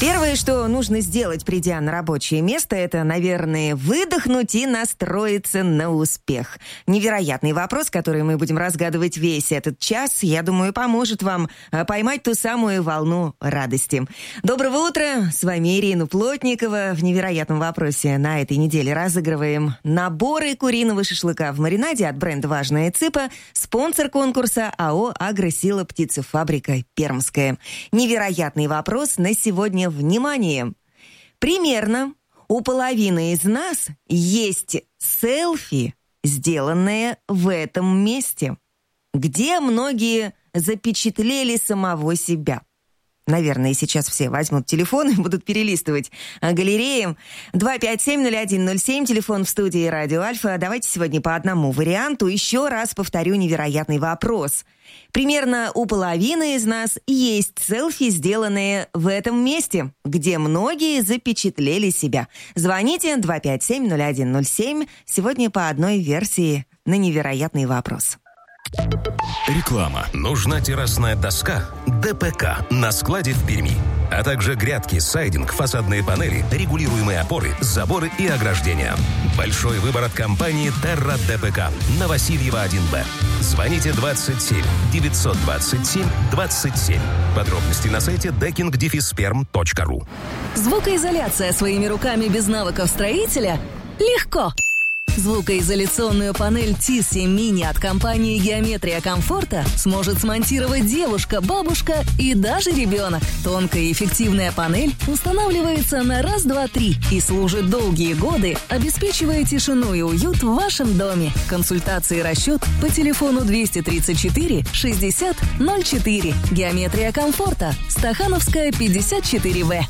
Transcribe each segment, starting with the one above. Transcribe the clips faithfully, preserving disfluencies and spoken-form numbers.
Первое, что нужно сделать, придя на рабочее место, это, наверное, выдохнуть и настроиться на успех. Невероятный вопрос, который мы будем разгадывать весь этот час, я думаю, поможет вам поймать ту самую волну радости. Доброго утра! С вами Ирина Плотникова. В невероятном вопросе на этой неделе разыгрываем наборы куриного шашлыка в маринаде от бренда «Важная цыпа», спонсор конкурса АО «Агросила птицефабрика Пермская». Невероятный вопрос на сегодня. Внимание! Примерно у половины из нас есть селфи, сделанное в этом месте, где многие запечатлели самого себя. Наверное, сейчас все возьмут телефон и будут перелистывать галереи. два пять семь ноль один ноль семь, телефон в студии Радио Альфа. Давайте сегодня по одному варианту. Еще раз повторю невероятный вопрос. Примерно у половины из нас есть селфи, сделанные в этом месте, где многие запечатлели себя. Звоните два пять семь ноль один ноль семь. Сегодня по одной версии на невероятный вопрос. Реклама. Нужна террасная доска ДПК на складе в Перми. А также грядки, сайдинг, фасадные панели, регулируемые опоры, заборы и ограждения. Большой выбор от компании Terra ДПК на Васильева один Б. Звоните двадцать семь девятьсот двадцать семь двадцать семь. Подробности на сайте декинг дефис перм точка ру. Звукоизоляция своими руками без навыков строителя? Легко! Звукоизоляционную панель ти семь Mini от компании «Геометрия комфорта» сможет смонтировать девушка, бабушка и даже ребенок. Тонкая и эффективная панель устанавливается на раз, два, три и служит долгие годы, обеспечивая тишину и уют в вашем доме. Консультации и расчет по телефону двести тридцать четыре шестьдесят ноль четыре. «Геометрия комфорта», Стахановская, пятьдесят четыре вэ.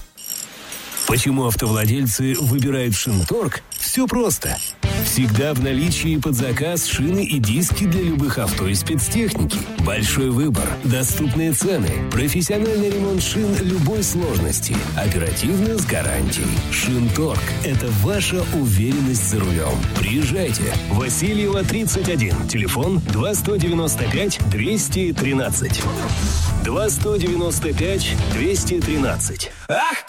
Почему автовладельцы выбирают Шинторг? Все просто. Всегда в наличии под заказ шины и диски для любых авто и спецтехники. Большой выбор, доступные цены, профессиональный ремонт шин любой сложности, оперативно с гарантией. Шинторг – это ваша уверенность за рулем. Приезжайте. Васильева, тридцать один. Телефон два сто девяносто пять двести тринадцать. два сто девяносто пять двести тринадцать. Ах,